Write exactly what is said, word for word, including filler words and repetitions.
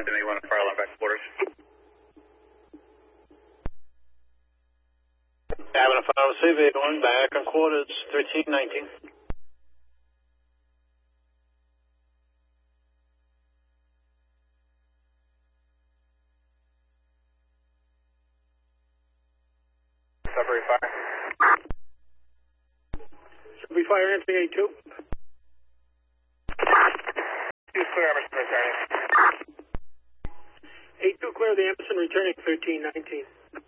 to me one fire alarm back to quarters. Avenue five C V one back on quarters thirteen nineteen. Sudbury Fire. Sudbury Fire entering A two. Two clear, Emerson returning. A two clear the Emerson returning thirteen nineteen.